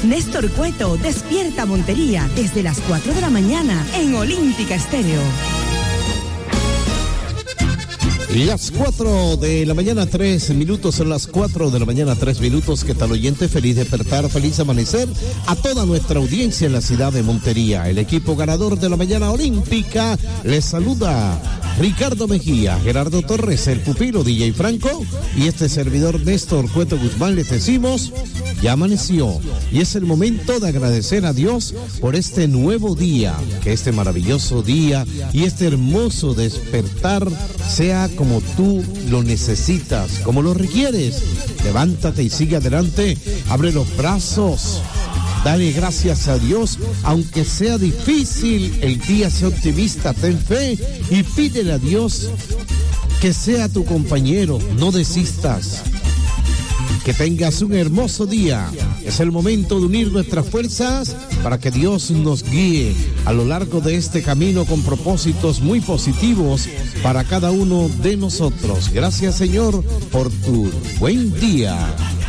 Néstor Cueto despierta Montería desde las 4 de la mañana en Olímpica Estéreo. Las 4 de la mañana, 3 minutos, son las 4 de la mañana, 3 minutos. ¿Qué tal, oyente? Feliz despertar, feliz amanecer a toda nuestra audiencia en la ciudad de Montería. El equipo ganador de la mañana olímpica les saluda Ricardo Mejía, Gerardo Torres, el pupilo DJ Franco y este servidor Néstor Cueto Guzmán. Les decimos, ya amaneció y es el momento de agradecer a Dios por este nuevo día, que este maravilloso día y este hermoso despertar sea como tú lo necesitas, como lo requieres. Levántate y sigue adelante, abre los brazos, dale gracias a Dios, aunque sea difícil, el día sea optimista, ten fe y pídele a Dios que sea tu compañero, no desistas. Que tengas un hermoso día. Es el momento de unir nuestras fuerzas para que Dios nos guíe a lo largo de este camino con propósitos muy positivos para cada uno de nosotros. Gracias, Señor, por tu buen día.